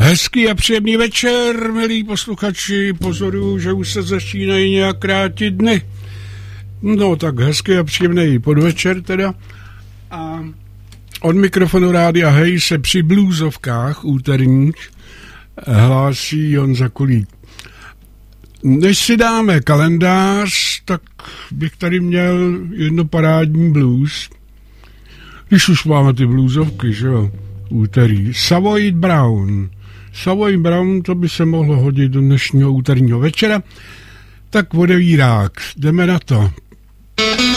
Hezký a příjemný večer, milí posluchači, pozoruju, že už se začínají nějak krátit dny. No tak hezký a příjemný podvečer teda. A od mikrofonu Rádia Hej se při bluesovkách úterních hlásí Honza Kulík. Než si dáme kalendář, tak bych tady měl jedno parádní blues. Když už máme ty bluesovky, že jo, úterý. Savoy Brown, to by se mohlo hodit do dnešního úterního večera. Tak vodevírák, jdeme na to.